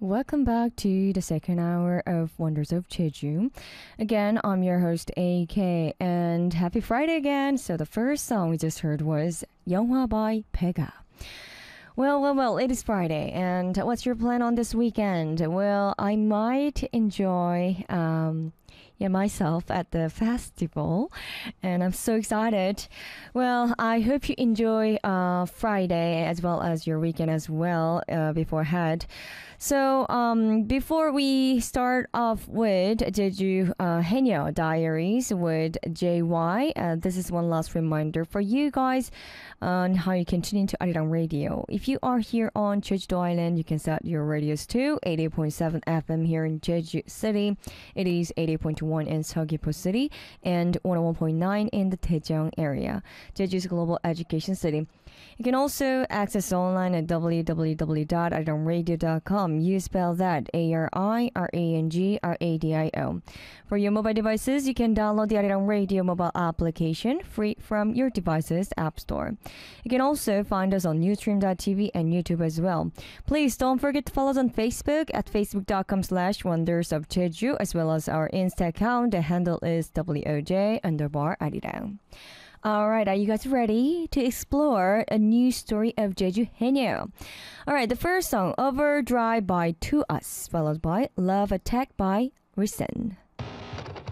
Welcome back to the second hour of Wonders of Jeju. Again, I'm your host AK and happy Friday again. So the first song we just heard was 영화 by Pega. Well, it is Friday, and what's your plan on this weekend? Well, I might enjoy myself at the festival, and I'm so excited. Well, I hope you enjoy Friday as well as your weekend as well beforehand. So before we start off with Jeju Haenyeo Diaries with JY, this is one last reminder for you guys on how you can tune into Arirang Radio. If you are here on Jeju Island, you can set your radios to 88.7 FM here in Jeju City. It is 88.1 in Seogwipo City and 101.9 in the Daejeong area, Jeju's global education city. You can also access online at www.arirangradio.com. You spell that ARIRANGRADIO. For your mobile devices, you can download the Arirang Radio mobile application free from your device's app store. You can also find us on Newstream.tv and YouTube as well. Please don't forget to follow us on Facebook at facebook.com/Wonders of Jeju, as well as our Insta account. The handle is WOJ_Arirang. Alright, are you guys ready to explore a new story of Jeju Haenyeo? Alright, the first song, Overdrive by To Us, followed by Love Attack by Risen.